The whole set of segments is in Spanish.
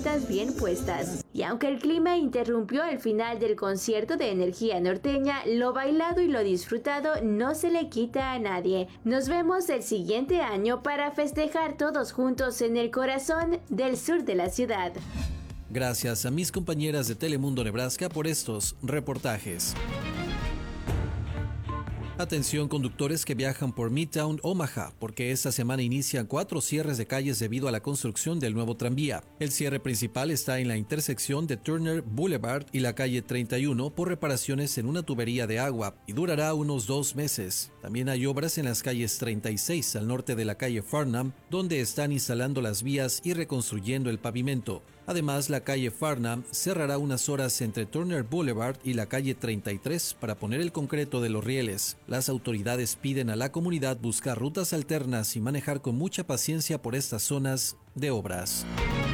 botas bien puestas. Y aunque el clima interrumpió el final del concierto de Energía Norteña, lo bailado y lo disfrutado no se le quita a nadie. Nos vemos el siguiente año para festejar todos juntos en el corazón del sur de la ciudad. Gracias a mis compañeras de Telemundo Nebraska por estos reportajes. Atención conductores que viajan por Midtown Omaha, porque esta semana inician 4 cierres de calles debido a la construcción del nuevo tranvía. El cierre principal está en la intersección de Turner Boulevard y la calle 31 por reparaciones en una tubería de agua y durará unos 2 meses. También hay obras en las calles 36 al norte de la calle Farnham, donde están instalando las vías y reconstruyendo el pavimento. Además, la calle Farnham cerrará unas horas entre Turner Boulevard y la calle 33 para poner el concreto de los rieles. Las autoridades piden a la comunidad buscar rutas alternas y manejar con mucha paciencia por estas zonas de obras.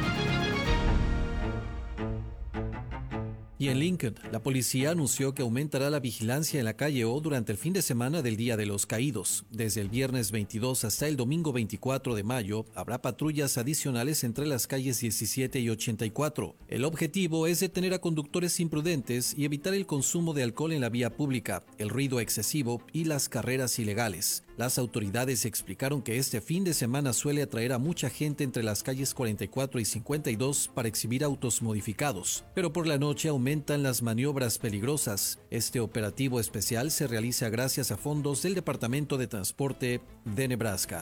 Y en Lincoln, la policía anunció que aumentará la vigilancia en la calle O durante el fin de semana del Día de los Caídos. Desde el viernes 22 hasta el domingo 24 de mayo, habrá patrullas adicionales entre las calles 17 y 84. El objetivo es detener a conductores imprudentes y evitar el consumo de alcohol en la vía pública, el ruido excesivo y las carreras ilegales. Las autoridades explicaron que este fin de semana suele atraer a mucha gente entre las calles 44 y 52 para exhibir autos modificados, pero por la noche aumentan las maniobras peligrosas. Este operativo especial se realiza gracias a fondos del Departamento de Transporte de Nebraska.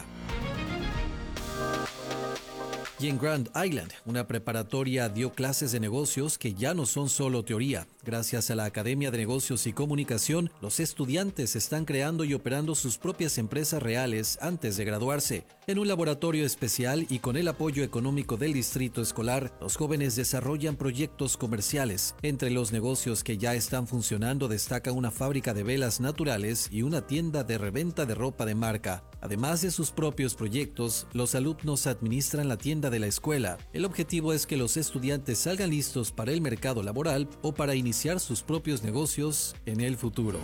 Y en Grand Island, una preparatoria dio clases de negocios que ya no son solo teoría. Gracias a la Academia de Negocios y Comunicación, los estudiantes están creando y operando sus propias empresas reales antes de graduarse. En un laboratorio especial y con el apoyo económico del distrito escolar, los jóvenes desarrollan proyectos comerciales. Entre los negocios que ya están funcionando destaca una fábrica de velas naturales y una tienda de reventa de ropa de marca. Además de sus propios proyectos, los alumnos administran la tienda de la escuela. El objetivo es que los estudiantes salgan listos para el mercado laboral o para iniciar sus propios negocios en el futuro.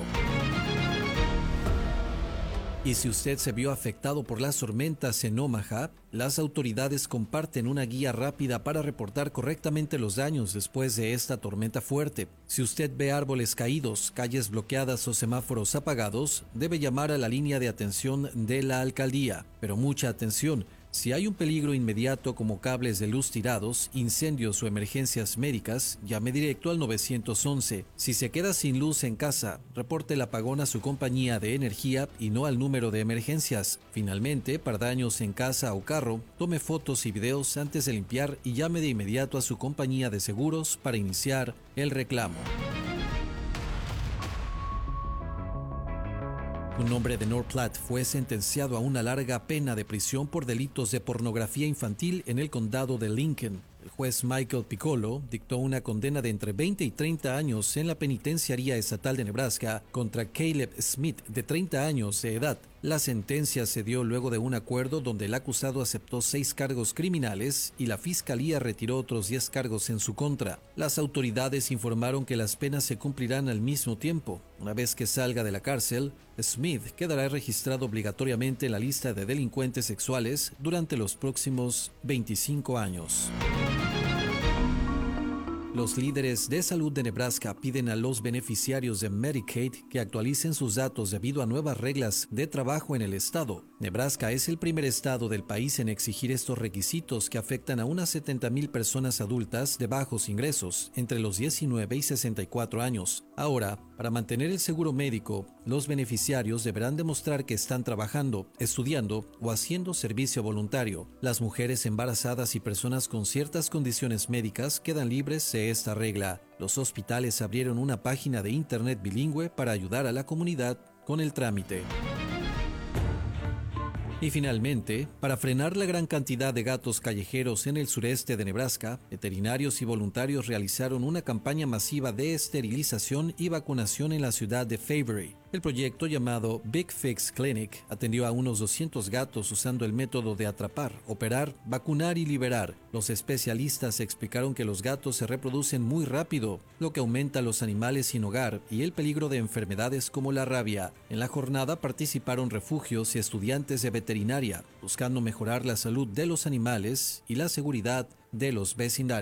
Y si usted se vio afectado por las tormentas en Omaha, las autoridades comparten una guía rápida para reportar correctamente los daños después de esta tormenta fuerte. Si usted ve árboles caídos, calles bloqueadas o semáforos apagados, debe llamar a la línea de atención de la alcaldía. Pero mucha atención. Si hay un peligro inmediato como cables de luz tirados, incendios o emergencias médicas, llame directo al 911. Si se queda sin luz en casa, reporte el apagón a su compañía de energía y no al número de emergencias. Finalmente, para daños en casa o carro, tome fotos y videos antes de limpiar y llame de inmediato a su compañía de seguros para iniciar el reclamo. Un hombre de North Platte fue sentenciado a una larga pena de prisión por delitos de pornografía infantil en el condado de Lincoln. El juez Michael Piccolo dictó una condena de entre 20 y 30 años en la penitenciaría estatal de Nebraska contra Caleb Smith, de 30 años de edad. La sentencia se dio luego de un acuerdo donde el acusado aceptó 6 cargos criminales y la fiscalía retiró otros 10 cargos en su contra. Las autoridades informaron que las penas se cumplirán al mismo tiempo. Una vez que salga de la cárcel, Smith quedará registrado obligatoriamente en la lista de delincuentes sexuales durante los próximos 25 años. Los líderes de salud de Nebraska piden a los beneficiarios de Medicaid que actualicen sus datos debido a nuevas reglas de trabajo en el estado. Nebraska es el primer estado del país en exigir estos requisitos que afectan a unas 70,000 personas adultas de bajos ingresos, entre los 19 y 64 años. Ahora, para mantener el seguro médico, los beneficiarios deberán demostrar que están trabajando, estudiando o haciendo servicio voluntario. Las mujeres embarazadas y personas con ciertas condiciones médicas quedan libres de esta regla. Los hospitales abrieron una página de internet bilingüe para ayudar a la comunidad con el trámite. Y finalmente, para frenar la gran cantidad de gatos callejeros en el sureste de Nebraska, veterinarios y voluntarios realizaron una campaña masiva de esterilización y vacunación en la ciudad de Fairbury. El proyecto llamado Big Fix Clinic atendió a unos 200 gatos usando el método de atrapar, operar, vacunar y liberar. Los especialistas explicaron que los gatos se reproducen muy rápido, lo que aumenta a los animales sin hogar y el peligro de enfermedades como la rabia. En la jornada participaron refugios y estudiantes de veterinaria, buscando mejorar la salud de los animales y la seguridad de los vecindarios.